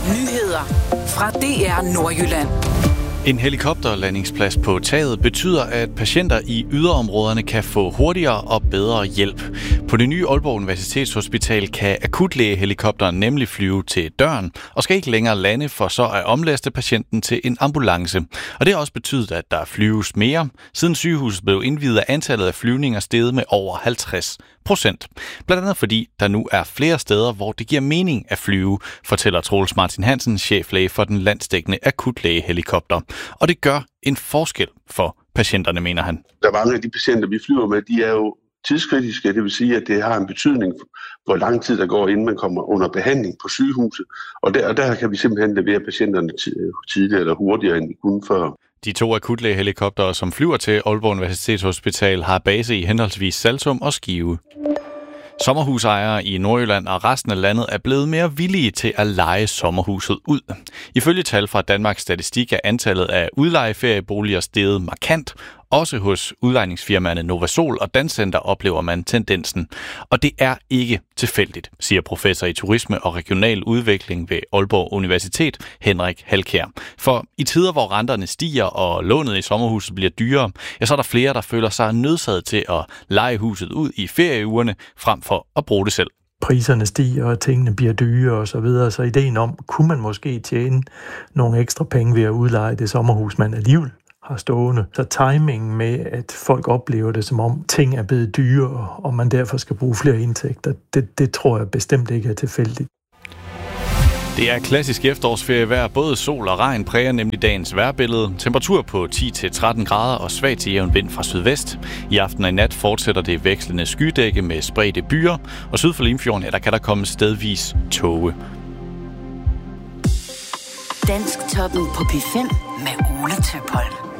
Nyheder fra DR Nordjylland. En helikopterlandingsplads på taget betyder, at patienter i yderområderne kan få hurtigere og bedre hjælp. På det nye Aalborg Universitetshospital kan akutlægehelikopteren nemlig flyve til døren og skal ikke længere lande for så at omlaste patienten til en ambulance. Og det har også betydet, at der flyves mere. Siden sygehuset blev indviet, er antallet af flyvninger steget med over 50%. Blandt andet fordi der nu er flere steder, hvor det giver mening at flyve, fortæller Troels Martin Hansen, cheflæge for den landsdækkende akutlægehelikopter. Og det gør en forskel for patienterne, mener han. Der er mange af de patienter, vi flyver med, de er jo tidskritiske. Det vil sige, at det har en betydning, hvor lang tid der går, inden man kommer under behandling på sygehuset. Og der kan vi simpelthen levere patienterne tidligere eller hurtigere, end vi kunne før. De 2 akutlægehelikoptere, som flyver til Aalborg Universitetshospital, har base i henholdsvis Saltum og Skive. Sommerhusejere i Nordjylland og resten af landet er blevet mere villige til at leje sommerhuset ud. Ifølge tal fra Danmarks Statistik er antallet af udlejeferieboliger steget markant. Også hos udlejningsfirmaerne Novasol og Dancenter oplever man tendensen. Og det er ikke tilfældigt, siger professor i turisme og regional udvikling ved Aalborg Universitet, Henrik Halkjær. For i tider, hvor renterne stiger og lånet i sommerhuset bliver dyrere, ja, så er der flere, der føler sig nødsaget til at leje huset ud i ferieugerne, frem for at bruge det selv. Priserne stiger, og tingene bliver dyre og så videre, så ideen om, kunne man måske tjene nogle ekstra penge ved at udleje det sommerhus, man alligevel har stående. Så timingen med, at folk oplever det, som om ting er blevet dyre, og man derfor skal bruge flere indtægter, det tror jeg bestemt ikke er tilfældigt. Det er klassisk efterårsferievejr. Både sol og regn præger nemlig dagens vejrbillede. Temperatur på 10-13 grader og svag til jævn vind fra sydvest. I aften og i nat fortsætter det vekslende skydække med spredte byer, og syd for Limfjorden, der kan der komme stedvis tåge. Dansk toppen på P5 med Ole Tøpholm.